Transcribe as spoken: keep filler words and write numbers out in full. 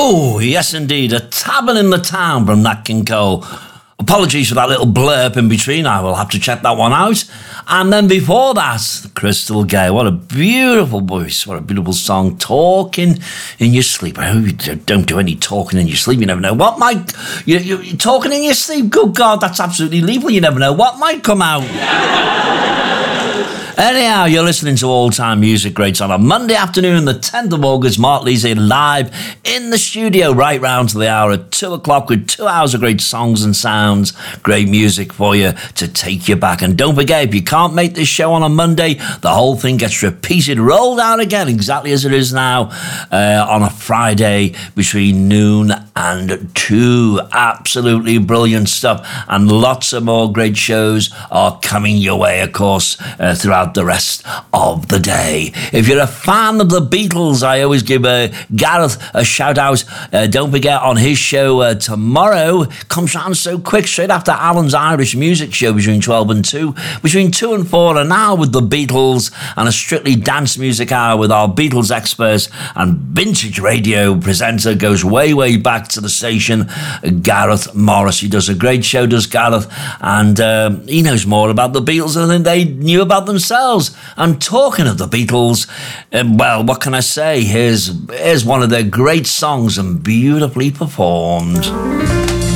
Oh, yes indeed, a tavern in the town from Nat King Cole. Apologies for that little blurb in between, I will have to check that one out. And then before that, Crystal Gay, what a beautiful voice, what a beautiful song, Talking in Your Sleep. I hope you don't do any talking in your sleep, you never know what might, you, you, you're talking in your sleep, good God, that's absolutely lethal, you never know what might come out. Anyhow, you're listening to All Time Music Greats on a Monday afternoon, the tenth of August. Mark Leesey live in the studio right round to the hour at two o'clock with two hours of great songs and sounds, great music for you to take you back. And don't forget, if you can't make this show on a Monday, the whole thing gets repeated, rolled out again, exactly as it is now, uh, on a Friday between noon and two. Absolutely brilliant stuff. And lots of more great shows are coming your way, of course, uh, throughout the rest of the day. If you're a fan of the Beatles, I always give uh, Gareth a shout out. Uh, don't forget, on his show uh, tomorrow, comes round so quick, straight after Alan's Irish Music Show between twelve and two, between two and four, an hour with the Beatles and a strictly dance music hour with our Beatles experts and vintage radio presenter, goes way, way back to the station, Gareth Morris. He does a great show, does Gareth, and um, he knows more about the Beatles than they knew about themselves. And talking of the Beatles, um, well, what can I say? Here's, here's one of their great songs and beautifully performed.